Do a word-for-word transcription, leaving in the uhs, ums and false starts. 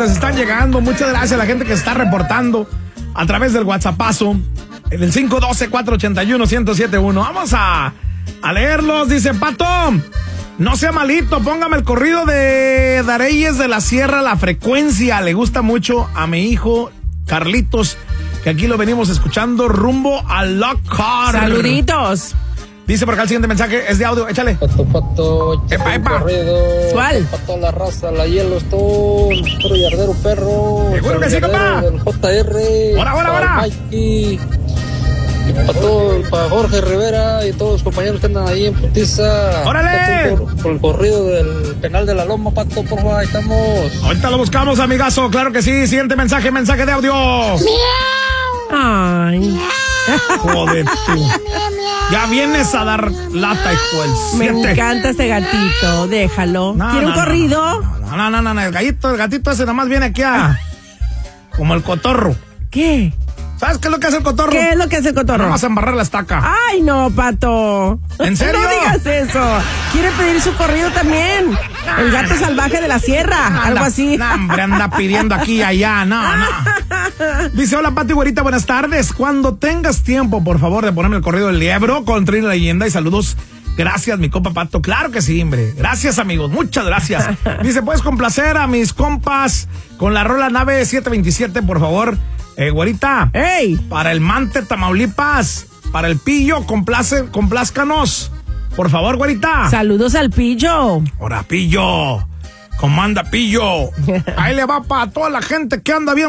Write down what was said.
les están llegando. Muchas gracias a la gente que está reportando a través del WhatsAppazo, del cinco uno dos, cuatro ocho uno, uno cero siete uno. Vamos a, a leerlos. Dice Pato, no sea malito, póngame el corrido de Dareyes de la Sierra, La Frecuencia. Le gusta mucho a mi hijo Carlitos, que aquí lo venimos escuchando rumbo a Lockhart. Saluditos. Dice por acá el siguiente mensaje, es de audio, échale. Pato, pato, epa, epa. ¿Cuál? Pato, la raza, la Yellowstone, puro yardero perro. Seguro que sí, compa. Del J R. Ahora, ahora, ahora. Mikey. Y para todo, para Jorge Rivera y todos los compañeros que andan ahí en putiza. ¡Órale! Por, por el corrido del penal de la Loma, Pato, por favor, ahí estamos. Ahorita lo buscamos, amigazo, claro que sí. Siguiente mensaje, mensaje de audio. Ay. Joder, tú. Ya vienes a dar lata, hijo del Me siete. encanta ese gatito, déjalo. No, ¿Quiere no, un no, corrido? No, no, no, no, no, el gallito, el gatito ese nada más viene aquí a... como el cotorro. ¿Qué? ¿Sabes qué es lo que hace el cotorro? ¿Qué es lo que hace el cotorro? Vamos a embarrar la estaca. Ay, no, Pato. ¿En serio? No digas eso. Quiere pedir su corrido también. El gato salvaje de la sierra, Anda, algo así. No, hombre, anda pidiendo aquí y allá, no, no. Dice, hola, Pati Güerita, buenas tardes. Cuando tengas tiempo, por favor, de ponerme el corrido del Liebro con Trina Leyenda y saludos. Gracias, mi compa Pato. Claro que sí, hombre. Gracias, amigos. Muchas gracias. Dice, ¿puedes complacer a mis compas con la rola Nave siete veintisiete, por favor? Eh, Güerita. ¡Ey! Para el Mante, Tamaulipas. Para el Pillo, complace, complázcanos. Por favor, Güerita. Saludos al Pillo. Ahora, Pillo. Comanda, Pillo. Ahí le va para toda la gente que anda bien